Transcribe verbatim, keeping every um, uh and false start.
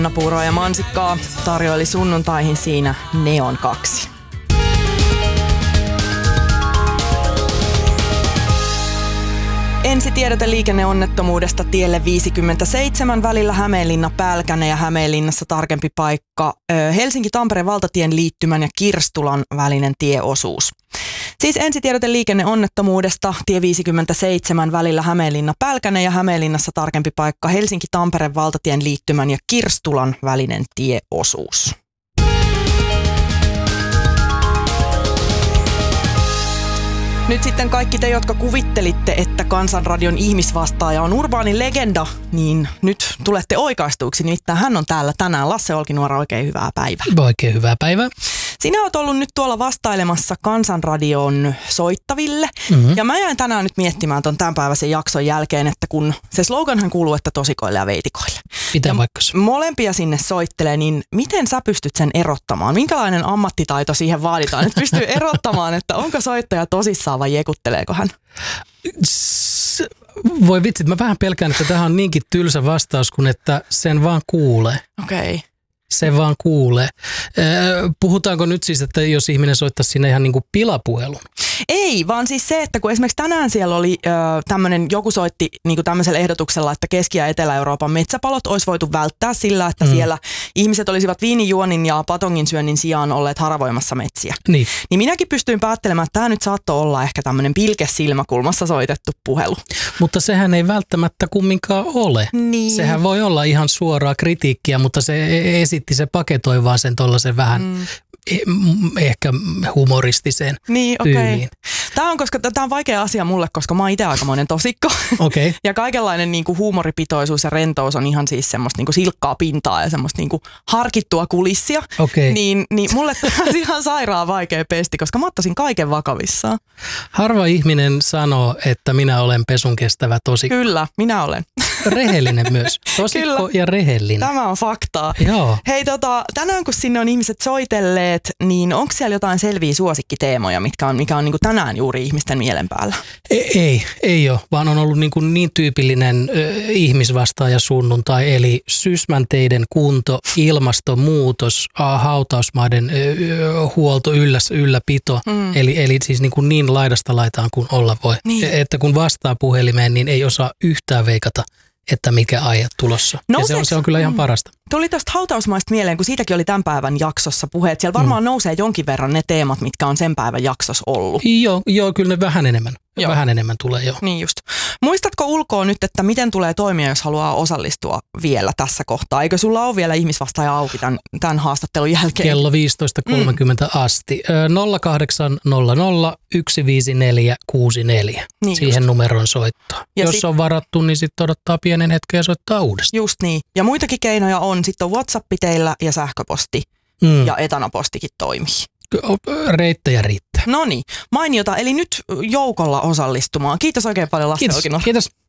Puuroa ja mansikkaa tarjoili sunnuntaihin siinä Neon kaksi. Ensi tiedote liikenneonnettomuudesta tielle viisikymmentäseitsemän välillä Hämeenlinna-Pälkäne ja Hämeenlinnassa tarkempi paikka Helsinki-Tampereen valtatien liittymän ja Kirstulan välinen tieosuus. Siis ensi tiedote liikenneonnettomuudesta tie viisikymmentäseitsemän välillä Hämeenlinna-Pälkäne ja Hämeenlinnassa tarkempi paikka Helsinki-Tampereen valtatien liittymän ja Kirstulan välinen tieosuus. Nyt sitten kaikki te, jotka kuvittelitte, että Kansanradion ihmisvastaaja on urbaani legenda, niin nyt tulette oikaistuiksi. Nimittäin hän on täällä tänään. Lasse Olkinuora, oikein hyvää päivää. Oikein hyvää päivää. Sinä olet ollut nyt tuolla vastailemassa Kansanradion soittaville. Mm-hmm. Ja mä jäin tänään nyt miettimään ton tämänpäiväisen jakson jälkeen, että kun se sloganhan kuuluu, että tosikoille ja veitikoille. Pitää vaikka se. Molempia sinne soittelee, niin miten sä pystyt sen erottamaan? Minkälainen ammattitaito siihen vaaditaan, että pystyy erottamaan, että onko soittaja tosissaan vai jekutteleeko hän? S- voi vitsit, mä vähän pelkään, että tähän on niinkin tylsä vastaus, kun että sen vaan kuulee. Okei. Okay. Se vaan kuulee. Puhutaanko nyt siis, että jos ihminen soittaisi sinne ihan niin kuin pilapuhelun? Ei, vaan siis se, että kun esimerkiksi tänään siellä oli ö, tämmöinen, joku soitti niin kuin tämmöisellä ehdotuksella, että Keski- ja Etelä-Euroopan metsäpalot olisi voitu välttää sillä, että mm. siellä ihmiset olisivat viinijuonin ja patongin syönnin sijaan olleet haravoimassa metsiä. Niin. Niin minäkin pystyin päättelemään, että tämä nyt saattoi olla ehkä tämmöinen pilke silmäkulmassa soitettu puhelu. Mutta sehän ei välttämättä kumminkaan ole. Niin. Sehän voi olla ihan suoraa kritiikkiä, mutta se esitti, se paketoi vaan sen tollaisen vähän... Mm. ehkä humoristiseen niin, tyyliin. Okay. Tämä on, koska tämä on vaikea asia mulle, koska mä oon itse aikamoinen tosikko. Okay. Ja kaikenlainen niin kuin huumoripitoisuus ja rentous on ihan siis semmoista niin kuin silkkaa pintaa ja semmoista niin kuin harkittua kulissia. Okay. Niin, niin mulle tämä on ihan sairaan vaikea pesti, koska mä ottaisin kaiken vakavissaan. Harva ihminen sanoo, että minä olen pesun kestävä tosikko. Kyllä, minä olen. Rehellinen myös. Tosikko Kyllä. ja rehellinen. Tämä on faktaa. Joo. Hei tota, tänään kun sinne on ihmiset soitelleet, niin onko siellä jotain selviä suosikkiteemoja, mitkä on, mikä on niin kuin tänään juuri ihmisten mielen päällä? Ei, ei, ei ole, vaan on ollut niin, kuin niin tyypillinen ö, ihmisvastaaja sunnuntai, eli Sysmänteiden kunto, ilmastonmuutos, hautausmaiden ö, huolto, yllä, ylläpito, mm. eli, eli siis niin, kuin niin laidasta laitaan kuin olla voi. Niin. Että kun vastaa puhelimeen, niin ei osaa yhtään veikata, että mikä aihe tulossa. Ja se on, se on kyllä ihan parasta. Tuli tuosta hautausmaista mieleen, kun siitäkin oli tämän päivän jaksossa puheet. Siellä varmaan mm. nousee jonkin verran ne teemat, mitkä on sen päivän jaksossa ollut. Joo, joo kyllä ne vähän enemmän. Joo. Vähän enemmän tulee jo. Niin just. Muistatko ulkoa nyt, että miten tulee toimia, jos haluaa osallistua vielä tässä kohtaa? Eikö sulla ole vielä ihmisvastaaja auki tämän, tämän haastattelun jälkeen? Kello viisitoista kolmekymmentä mm. asti. nolla kahdeksan nolla nolla yksi viisi neljä kuusi neljä. Niin siihen just. Numeroon soittaa. Ja jos sit, on varattu, niin sitten odottaa pienen hetken ja soittaa uudestaan. Just niin. Ja muitakin keinoja on. Sitten on WhatsApp teillä ja sähköposti. Mm. Ja etanapostikin toimii. Reittejä riittää. No niin, mainiota. Eli nyt joukolla osallistumaan. Kiitos oikein paljon, Lasse Kiitos. Olkinuora. Kiitos.